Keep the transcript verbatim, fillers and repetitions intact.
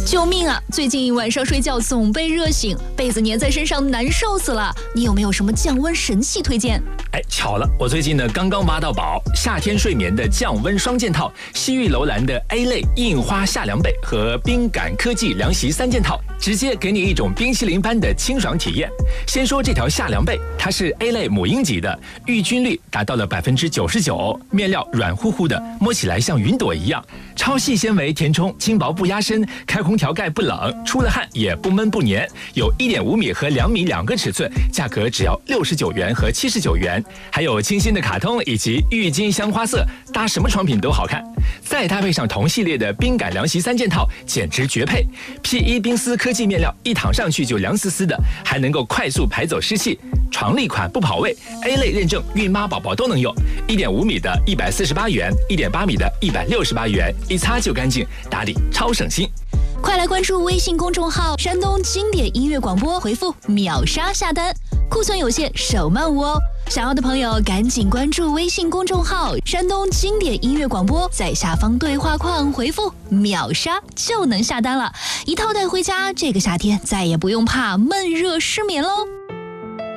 救命啊！最近晚上睡觉总被热醒，被子粘在身上难受死了。你有没有什么降温神器推荐？ 哎，巧了，我最近呢刚刚挖到宝，夏天睡眠的降温双件套，西域楼兰的 A 类印花夏凉被和冰感科技凉席三件套，直接给你一种冰淇淋般的清爽体验。先说这条夏凉被，它是 A 类母婴级的，抑菌率达到了百分之九十九，面料软乎乎的，摸起来像云朵一样，超细纤维填充，轻薄不压身，开空调盖不冷，出了汗也不闷不粘，有一点五米和两米两个尺寸，价格只要六十九元和七十九元，还有清新的卡通以及郁金香花色，搭什么床品都好看。再搭配上同系列的冰感凉席三件套，简直绝配。P 一 冰丝科技面料，一躺上去就凉丝丝的，还能够快速排走湿气。床立款不跑味 ，A 类认证，孕妈宝宝都能用。一点五米的一百四十八元，一点八米的一百六十八元，一擦就干净，打理超省心。 快来关注微信公众号“山东经典音乐广播”，回复“秒杀”下单，库存有限，手慢无哦。想要的朋友赶紧关注微信公众号“山东经典音乐广播”，在下方对话框回复“秒杀”就能下单了，一套带回家，这个夏天再也不用怕闷热失眠喽。